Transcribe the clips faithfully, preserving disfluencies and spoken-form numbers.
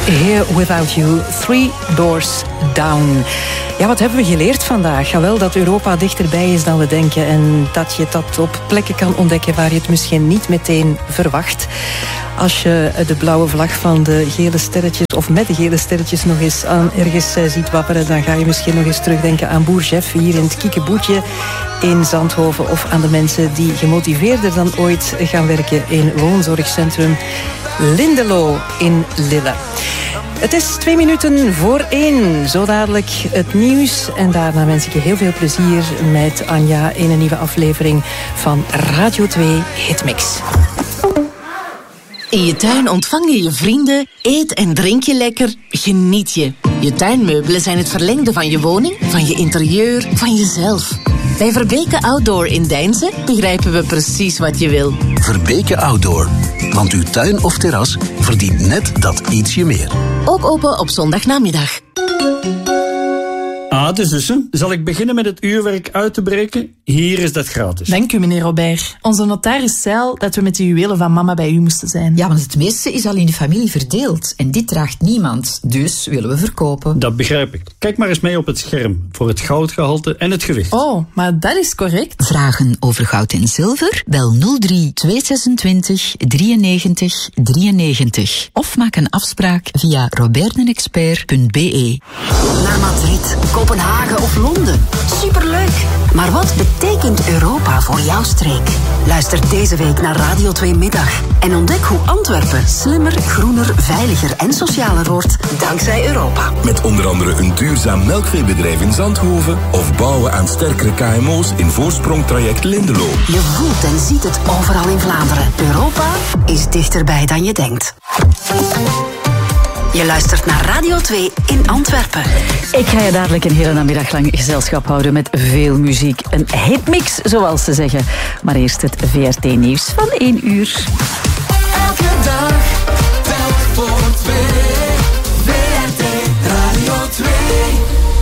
Here Without You, Three Doors Down. Ja, wat hebben we geleerd vandaag? Ja, wel dat Europa dichterbij is dan we denken en dat je dat op plekken kan ontdekken waar je het misschien niet meteen verwacht. Als je de blauwe vlag van de gele sterretjes, of met de gele sterretjes nog eens aan ergens ziet wapperen, dan ga je misschien nog eens terugdenken aan Boer Jeff hier in het Kiekeboetje in Zandhoven, of aan de mensen die gemotiveerder dan ooit gaan werken in woonzorgcentrum Lindelo in Lille. Het is twee minuten voor één. Zo dadelijk het nieuws. En daarna wens ik je heel veel plezier met Anja in een nieuwe aflevering van Radio twee Hitmix. In je tuin ontvang je je vrienden, eet en drink je lekker, geniet je. Je tuinmeubelen zijn het verlengde van je woning, van je interieur, van jezelf. Bij Verbeke Outdoor in Deinze begrijpen we precies wat je wil. Verbeke Outdoor, want uw tuin of terras verdient net dat ietsje meer. Ook open op zondagnamiddag. Ah, de zussen. Zal ik beginnen met het uurwerk uit te breken? Hier is dat gratis. Dank u, meneer Robert. Onze notaris zei al dat we met de juwelen van mama bij u moesten zijn. Ja, want het meeste is al in de familie verdeeld. En dit draagt niemand. Dus willen we verkopen. Dat begrijp ik. Kijk maar eens mee op het scherm. Voor het goudgehalte en het gewicht. Oh, maar dat is correct. Vragen over goud en zilver? Bel nul drie tweehonderdzesentwintig drieënnegentig drieënnegentig. Of maak een afspraak via roberdenexpert punt b e. Naar Madrid, Kopenhagen of Londen. Superleuk! Maar wat betekent Europa voor jouw streek? Luister deze week naar Radio twee Middag en ontdek hoe Antwerpen slimmer, groener, veiliger en socialer wordt dankzij Europa. Met onder andere een duurzaam melkveebedrijf in Zandhoven of bouwen aan sterkere K M O's in voorsprongtraject Lindelo. Je voelt en ziet het overal in Vlaanderen. Europa is dichterbij dan je denkt. Je luistert naar Radio twee in Antwerpen. Ik ga je dadelijk een hele namiddag lang gezelschap houden met veel muziek. Een hitmix, zoals ze zeggen. Maar eerst het V R T-nieuws van één uur. Elke dag, telk voor twee. V R T Radio twee.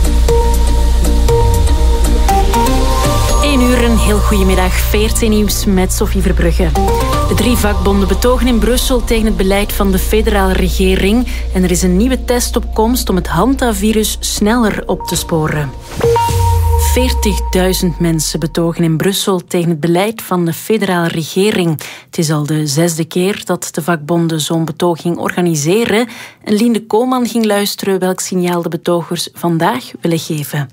één uur, een heel goedemiddag. V R T-nieuws met Sophie Verbrugge. De drie vakbonden betogen in Brussel tegen het beleid van de federale regering. En er is een nieuwe test op komst om het hantavirus sneller op te sporen. veertigduizend mensen betogen in Brussel tegen het beleid van de federale regering. Het is al de zesde keer dat de vakbonden zo'n betoging organiseren. En Lien de Koolman ging luisteren welk signaal de betogers vandaag willen geven.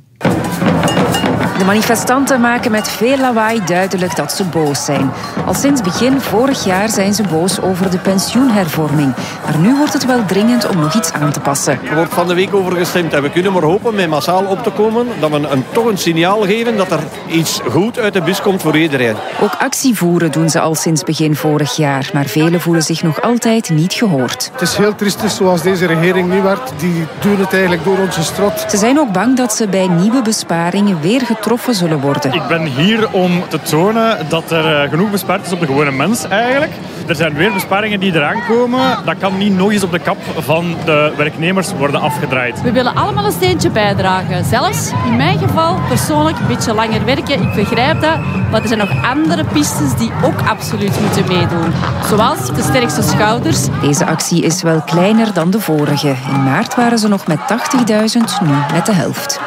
De manifestanten maken met veel lawaai duidelijk dat ze boos zijn. Al sinds begin vorig jaar zijn ze boos over de pensioenhervorming. Maar nu wordt het wel dringend om nog iets aan te passen. Er wordt van de week over gestemd en we kunnen maar hopen met massaal op te komen dat we een, toch een signaal geven dat er iets goed uit de bus komt voor iedereen. Ook actie voeren doen ze al sinds begin vorig jaar. Maar velen voelen zich nog altijd niet gehoord. Het is heel triestig zoals deze regering nu werd. Die doen het eigenlijk door onze strot. Ze zijn ook bang dat ze bij nieuwe besparingen weer getroffen zullen worden. Ik ben hier om te tonen dat er genoeg bespaard is op de gewone mens eigenlijk. Er zijn weer besparingen die eraan komen. Dat kan niet nog eens op de kap van de werknemers worden afgedraaid. We willen allemaal een steentje bijdragen. Zelfs in mijn geval persoonlijk een beetje langer werken. Ik begrijp dat. Maar er zijn nog andere pistes die ook absoluut moeten meedoen. Zoals de sterkste schouders. Deze actie is wel kleiner dan de vorige. In maart waren ze nog met tachtigduizend, nu met de helft.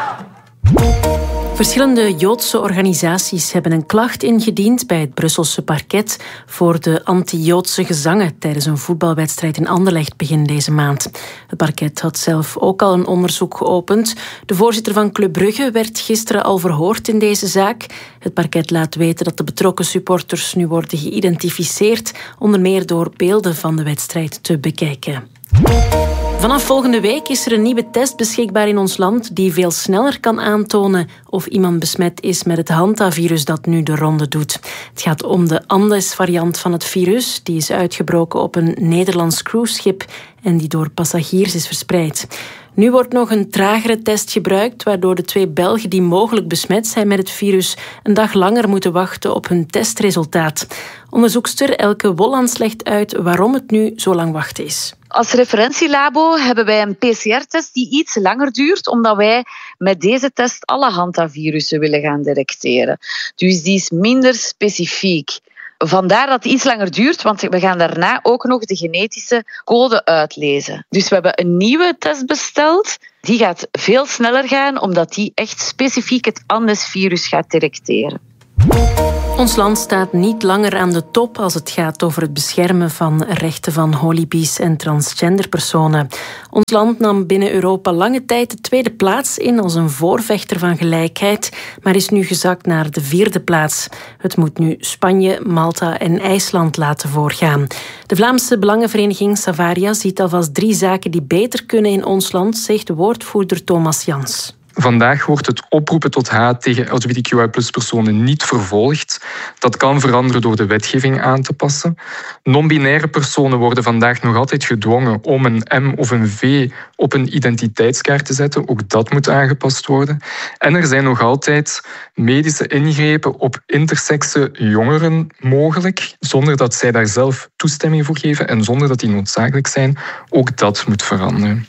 Verschillende Joodse organisaties hebben een klacht ingediend bij het Brusselse parket voor de anti-Joodse gezangen tijdens een voetbalwedstrijd in Anderlecht begin deze maand. Het parket had zelf ook al een onderzoek geopend. De voorzitter van Club Brugge werd gisteren al verhoord in deze zaak. Het parket laat weten dat de betrokken supporters nu worden geïdentificeerd, onder meer door beelden van de wedstrijd te bekijken. Vanaf volgende week is er een nieuwe test beschikbaar in ons land die veel sneller kan aantonen of iemand besmet is met het hantavirus dat nu de ronde doet. Het gaat om de Andes-variant van het virus. Die is uitgebroken op een Nederlands cruiseschip en die door passagiers is verspreid. Nu wordt nog een tragere test gebruikt, waardoor de twee Belgen die mogelijk besmet zijn met het virus een dag langer moeten wachten op hun testresultaat. Onderzoekster Elke Wollands legt uit waarom het nu zo lang wachten is. Als referentielabo hebben wij een P C R-test die iets langer duurt, omdat wij met deze test alle hantavirussen willen gaan detecteren. Dus die is minder specifiek. vandaar dat het iets langer duurt, want we gaan daarna ook nog de genetische code uitlezen. Dus we hebben een nieuwe test besteld. Die gaat veel sneller gaan, omdat die echt specifiek het Andes-virus gaat detecteren. Ons land staat niet langer aan de top als het gaat over het beschermen van rechten van holibies en transgenderpersonen. Ons land nam binnen Europa lange tijd de tweede plaats in als een voorvechter van gelijkheid, maar is nu gezakt naar de vierde plaats. Het moet nu Spanje, Malta en IJsland laten voorgaan. De Vlaamse Belangenvereniging Savaria ziet alvast drie zaken die beter kunnen in ons land, zegt de woordvoerder Thomas Jans. Vandaag wordt het oproepen tot haat tegen L G B T Q I plus personen niet vervolgd. Dat kan veranderen door de wetgeving aan te passen. Non-binaire personen worden vandaag nog altijd gedwongen om een M of een V op een identiteitskaart te zetten. Ook dat moet aangepast worden. En er zijn nog altijd medische ingrepen op intersexe jongeren mogelijk, zonder dat zij daar zelf toestemming voor geven en zonder dat die noodzakelijk zijn. Ook dat moet veranderen.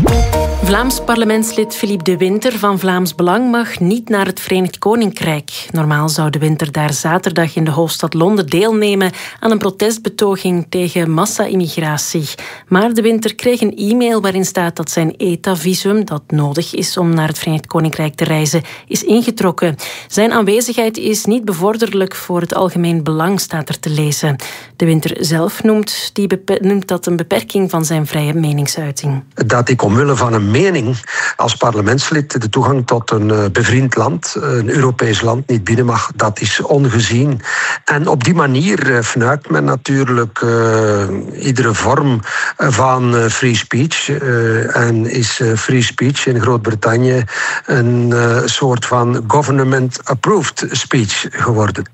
Vlaams parlementslid Philippe De Winter van Vlaams Belang mag niet naar het Verenigd Koninkrijk. Normaal zou De Winter daar zaterdag in de hoofdstad Londen deelnemen aan een protestbetoging tegen massa-immigratie. Maar De Winter kreeg een e-mail waarin staat dat zijn E T A-visum, dat nodig is om naar het Verenigd Koninkrijk te reizen, is ingetrokken. Zijn aanwezigheid is niet bevorderlijk voor het algemeen belang, staat er te lezen. De Winter zelf noemt, die bepe- noemt dat een beperking van zijn vrije meningsuiting. Dat ik omwille van een mening als parlementslid de toegang tot een bevriend land, een Europees land, niet binnen mag, dat is ongezien. En op die manier fnuikt men natuurlijk uh, iedere vorm van uh, free speech. Uh, en is uh, free speech in Groot-Brittannië een uh, soort van government-approved speech geworden.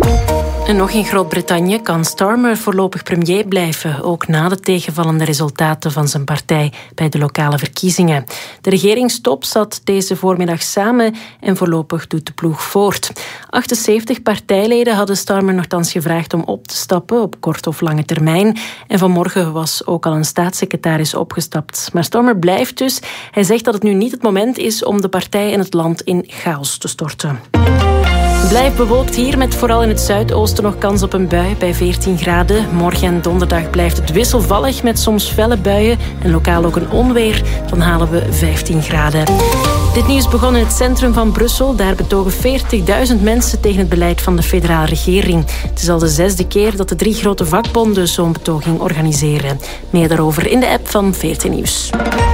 En nog in Groot-Brittannië kan Starmer voorlopig premier blijven, ook na de tegenvallende resultaten van zijn partij bij de lokale verkiezingen. De regeringstop zat deze voormiddag samen en voorlopig doet de ploeg voort. achtenzeventig partijleden hadden Starmer nogthans gevraagd om op te stappen op korte of lange termijn. En vanmorgen was ook al een staatssecretaris opgestapt. Maar Starmer blijft dus. Hij zegt dat het nu niet het moment is om de partij en het land in chaos te storten. Blijft bewolkt hier met vooral in het zuidoosten nog kans op een bui bij veertien graden. Morgen en donderdag blijft het wisselvallig met soms felle buien en lokaal ook een onweer. Dan halen we vijftien graden. Dit nieuws begon in het centrum van Brussel. Daar betogen veertigduizend mensen tegen het beleid van de federale regering. Het is al de zesde keer dat de drie grote vakbonden zo'n betoging organiseren. Meer daarover in de app van V R T Nieuws.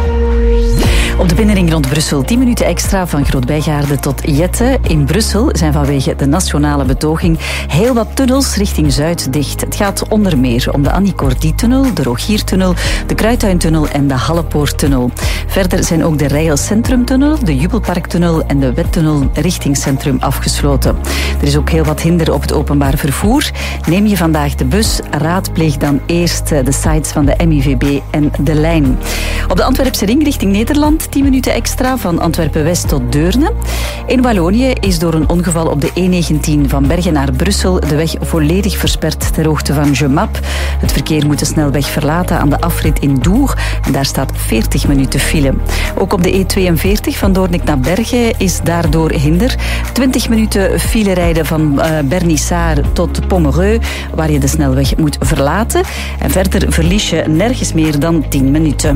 Op de binnenring rond Brussel tien minuten extra van Groot-Bijgaarde tot Jette. In Brussel zijn vanwege de nationale betoging heel wat tunnels richting Zuid dicht. Het gaat onder meer om de Annie Cordy-tunnel, de Rogiertunnel, de Kruittuintunnel en de Hallepoorttunnel. Verder zijn ook de Rijl Centrumtunnel, de Jubelparktunnel en de Wettunnel richting Centrum afgesloten. Er is ook heel wat hinder op het openbaar vervoer. Neem je vandaag de bus, raadpleeg dan eerst de sites van de M I V B en de lijn. Op de Antwerpse ring richting Nederland tien minuten extra van Antwerpen-West tot Deurne. In Wallonië is door een ongeval op de E negentien van Bergen naar Brussel de weg volledig versperd ter hoogte van Jemap. Het verkeer moet de snelweg verlaten aan de afrit in Dour en daar staat veertig minuten file. Ook op de E tweeënveertig van Doornik naar Bergen is daardoor hinder. twintig minuten file rijden van uh, Bernissart tot Pommereux, waar je de snelweg moet verlaten. En verder verlies je nergens meer dan tien minuten.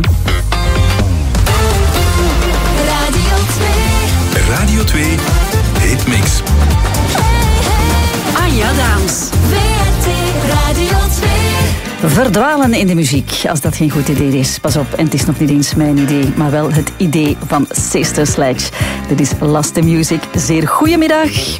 Radio twee Hitmix. Anja Daams. V R T Radio twee. Verdwalen in de muziek, als dat geen goed idee is. Pas op, en het is nog niet eens mijn idee, maar wel het idee van Sister Sledge. Dit is Last the Music. Zeer goedemiddag.